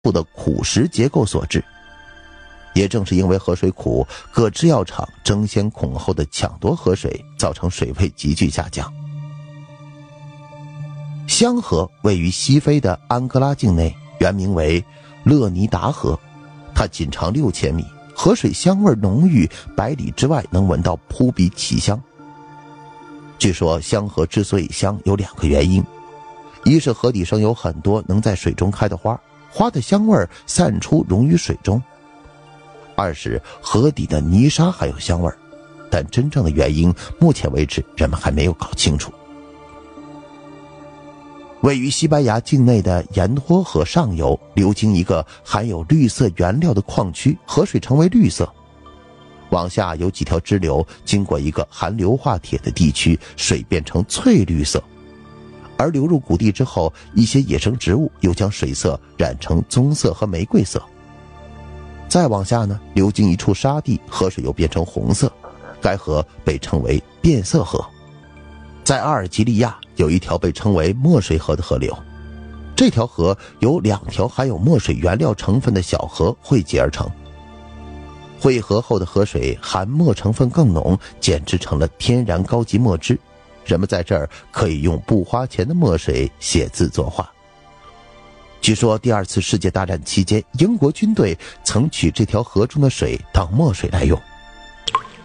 部的苦蚀结构所致。也正是因为河水苦，各制药厂争先恐后的抢夺河水，造成水位急剧下降。香河位于西非的安哥拉境内，原名为勒尼达河，它仅长6000米，河水香味浓郁，百里之外能闻到扑鼻奇香。据说香河之所以香有2个原因，一是河底生有很多能在水中开的花，花的香味散出溶于水中；二是河底的泥沙还有香味，但真正的原因目前为止人们还没有搞清楚。位于西班牙境内的盐托河上游流经一个含有绿色原料的矿区，河水成为绿色。往下有几条支流经过一个含硫化铁的地区，水变成翠绿色，而流入谷地之后，一些野生植物又将水色染成棕色和玫瑰色。再往下呢，流经一处沙地，河水又变成红色，该河被称为变色河。在阿尔及利亚有一条被称为墨水河的河流，这条河由2条含有墨水原料成分的小河汇集而成。汇合后的河水含墨成分更浓，简直成了天然高级墨汁，人们在这儿可以用不花钱的墨水写字作画。据说第2次世界大战期间，英国军队曾取这条河中的水当墨水来用。